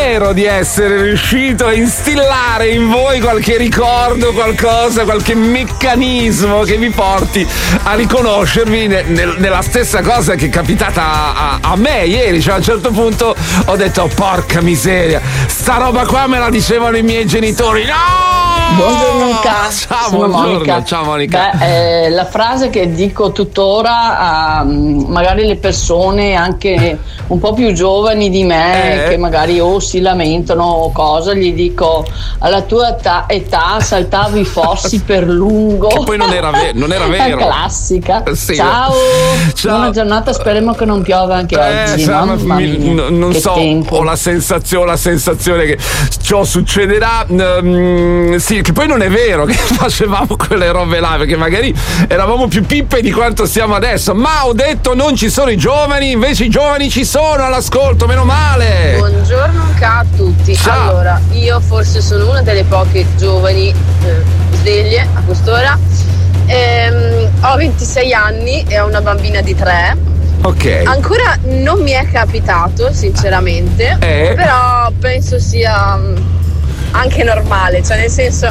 spero di essere riuscito a instillare in voi qualche ricordo, qualcosa, qualche meccanismo che vi porti a riconoscervi nella stessa cosa che è capitata a me ieri. Cioè, a un certo punto ho detto: oh, porca miseria, sta roba qua me la dicevano i miei genitori. No! Buongiorno Luca. Ciao, sono buongiorno. Monica. Ciao Monica. Beh, la frase che dico tuttora a magari le persone anche un po' più giovani di me, che magari o si lamentano o cosa, gli dico: alla tua età saltavi i fossi per lungo. Che poi non era vero. È classica. Sì. Ciao. Buona giornata, speriamo che non piova anche oggi. Non so, tempo. ho la sensazione che ciò succederà. Sì, che poi non è vero che facevamo quelle robe là, perché magari eravamo più pippe di quanto siamo adesso. Ma ho detto non ci sono i giovani, invece i giovani ci sono all'ascolto, meno male. Buongiorno a tutti. Ciao. Allora, io forse sono una delle poche giovani sveglie a quest'ora. Ho 26 anni e ho una bambina di 3. Ok. Ancora non mi è capitato, sinceramente, però penso sia anche normale, cioè nel senso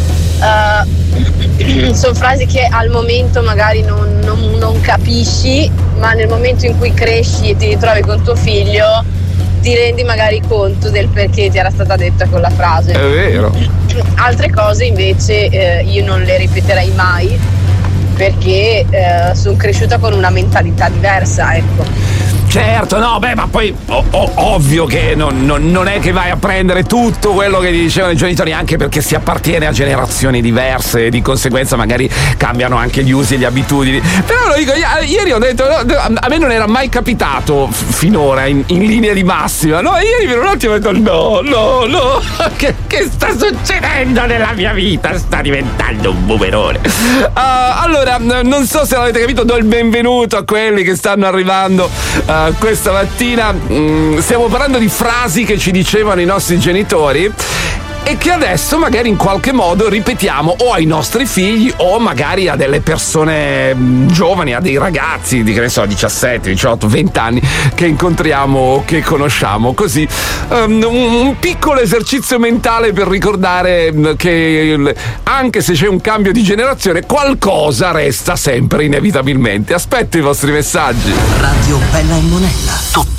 sono frasi che al momento magari non capisci, ma nel momento in cui cresci e ti ritrovi con tuo figlio ti rendi magari conto del perché ti era stata detta quella frase. È vero. Altre cose invece io non le ripeterei mai, perché sono cresciuta con una mentalità diversa, ecco. Certo, no, beh, ma poi ovvio che non è che vai a prendere tutto quello che ti dicevano i genitori, anche perché si appartiene a generazioni diverse e di conseguenza magari cambiano anche gli usi e le abitudini. Però lo dico, ieri ho detto, a me non era mai capitato finora in linea di massima, no? Ieri per un attimo ho detto no, che sta succedendo nella mia vita? Sta diventando un bumerone. Allora, non so se l'avete capito, do il benvenuto a quelli che stanno arrivando questa mattina. Stiamo parlando di frasi che ci dicevano i nostri genitori e che adesso magari in qualche modo ripetiamo o ai nostri figli o magari a delle persone giovani, a dei ragazzi di, che ne so, 17, 18, 20 anni che incontriamo o che conosciamo. Così un piccolo esercizio mentale per ricordare che anche se c'è un cambio di generazione qualcosa resta sempre inevitabilmente. Aspetto i vostri messaggi. Radio Bella e Monella.